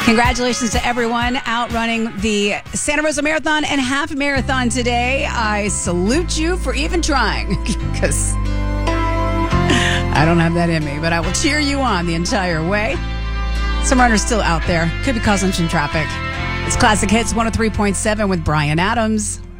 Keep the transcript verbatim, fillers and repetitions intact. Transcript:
Congratulations to everyone out running the Santa Rosa Marathon and Half Marathon today. I salute you for even trying, because I don't have that in me, but I will cheer you on the entire way. Some runners still out there. Could be causing some traffic. It's Classic Hits one oh three point seven with Brian Adams.